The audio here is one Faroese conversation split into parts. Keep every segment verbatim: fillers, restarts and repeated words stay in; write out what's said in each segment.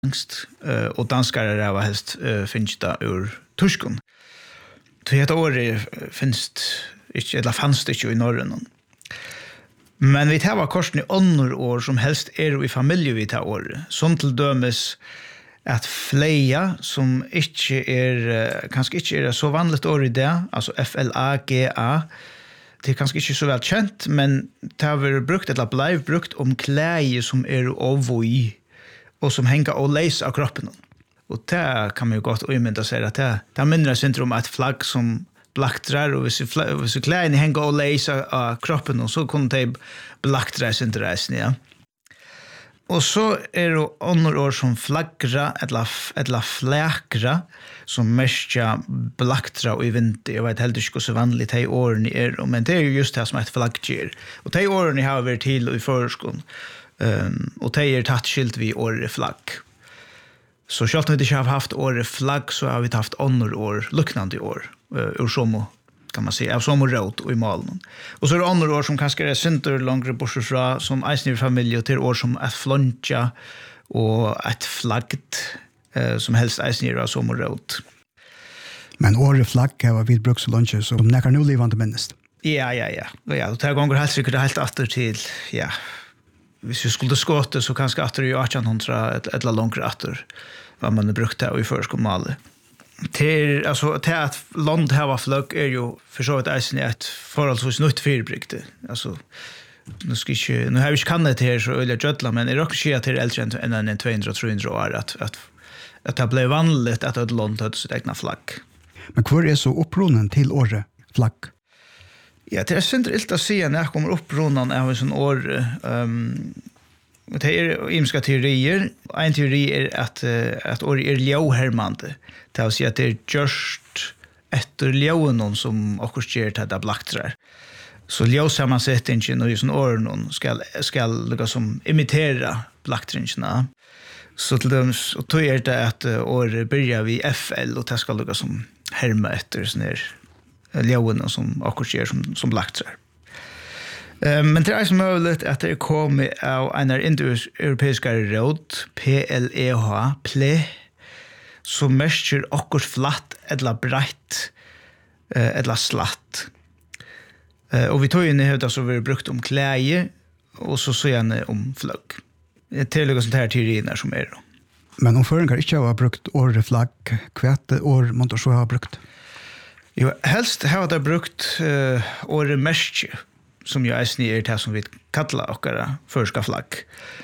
danskt, uh, og danskar er av helst uh, finnes det ur tyskun. Så dette året finnes ikke, eller fanns det ikke i Norren. Men vi tar korsen i andre år som helst er i familie vi tar året, som til dømes at fleia som ikke er, kanskje ikke er så vanligt år i det, altså F L A G A, det er kanskje ikke så vel kjent, men det har vært brukt, eller blei brukt om klæger som er ovoi, og som henger og leis av kroppen. Og det kan man jo godt umynda seg at det, det minner seg om et flagg som blaktrar, og hvis, hvis klægene henger og leis av kroppen, så kunne de blaktrar sin reisen, ja. Og så er det andre år som flaggra, eller, eller flakra, som mestja blaktra og i vinter. Jeg vet heller ikke så vanlig de årene er, men det er jo just det som et flaggjer. Og de årene har vært til i førskolen, um, og de er tatt skilt vi året flagg. Så selv om vi ikke har haft året flagg, så har vi haft andre år, luknande år, uh, ur somo, kan man si, av somo råd og i malen. Og så er det andre år som kanskje er sinter langere bortsett fra, som eisen i familie, og til år som et flontja og et flaggt, uh, som helst eisen i av somo råd. Men året flagg har vi brukt så lunge, så det kan jo livande minnest. Ja, ja, ja. Ja, og det ganger helt sikkert helt atter til, ja, hvis vi skulle skåte, så kanskje atter i atten hundre, et eller langere atter, hva man har brukt det i førskolemalet. Til, altså, til at land hava fløgg er jo for så vidt eisen i et forholdsvis nytt fyrbrygte. Altså, nu skal ikke, nu har vi ikke kannet til her så øyelig gjødla, men jeg råkker ikke at det er eldre enn en to hundre til tre hundre år, at, at, at det ble vanlig at et land hadde sitt egna flagg. Men hvor er så opprunnen til året flagg? Ja, det er sindre ilt å si når jeg kommer opprunnen av en sånn år. Um, det er imska teorier. En teori er at, at året er ljauhermande. Det vil si at det er gjørst etter ljaunen som okkur gjør til det blaktrar. Så ljausammansettingen og i sånn åren skal, skal lukka som imitera blaktringene. Så til dem, og tog er det at året byrjar vi F L, og det skal lukka som herma etter sånn her ljaunen som okkur gjør som, som blaktrar. Men det er så mulig at det er kommet av en indoeuropeiske råd, P L E H, P L E, som mestjer okkur flatt eller breit eller slatt. Og vi tog inn i høyda som vi har brukt om klæge, og så så gjerne om flagg. Det er tillegg som det her teorien som er. Men om føringer ikke har brukt året flagg, hva år må du så ha brukt? Jo, helst har jeg brukt uh, året mestje, som jo eisen er det som vi kallar okkara førska flagg.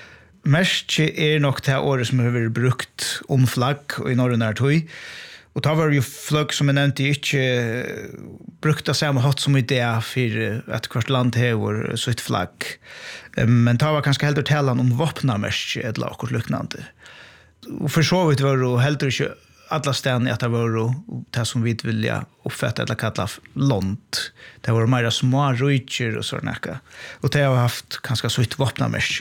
Mestje er nok det året som har vært brukt om flagg og i norrøn er tøy. Og da var jo flagg som jeg nevnte ikke brukt av samme hatt som i det for at hvert land hever sitt flagg. Men da var kanskje heller talan om våpna mestje eller akkurat luknande. Og for så vidt var det heller ikke alla ställen att det var det som vi vilja uppfatta eller kalla lont. Det var mer små rutcher och såna där. Och det har haft ganska så ett vapnamärke.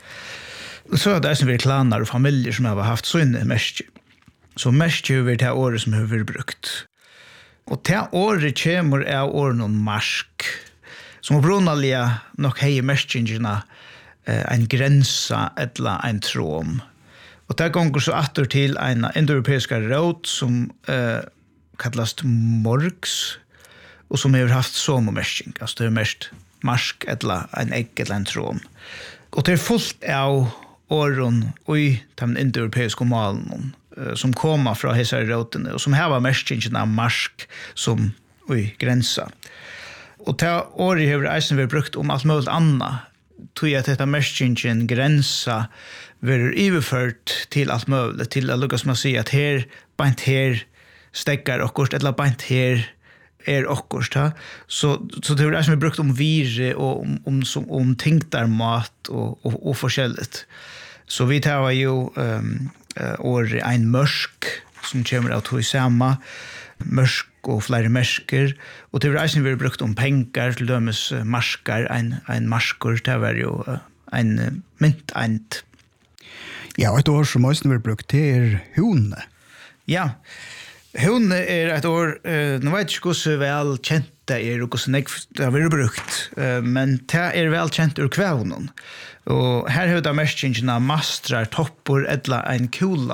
Och så det är som vi klanar och familjer som har haft såna märke. Så märke över det året som har vi brukt. Och det året kommer är år någon marsk. Som upprunalia nog hej märkingena en gränsa eller en tråm. Og det går så atter til en indoeuropeisk råd som uh, kallas morgs, og som har haft somomersking, altså det er mest marsk, eller en egg, eller en tråm. Og det er fullt av åren i den indoeuropeiske malen, uh, som kommer fra hese rådene, og som har merskingen av marsk som i grensa. Og det året har eisen vært brukt om alt mulig annet, tog at dette merskingen grensa verer iverført til alt mulig, til å lukke som å si at her, beint her, stekker okkurst, eller beint her er okkurst. Så, så det er det som er brukt om vire og om, om, om, om tingtarmat og, og, og forskjelligt. Så vi tar jo um, året en mørsk som kommer av tog samma, mørsk og flere mersker, og det er det som er brukt om penger, til dømes marskar, en, en marskor, det var jo en mynteind. Ja, og et år som også har brukt, det er hundene. Ja, Hon är ett år, uh, nu vet jag inte så väl känt det är och så det har varit brukt, uh, men det är väl känt ur kvävnen. Och här har det mest känt mastrar, toppor, eller en kula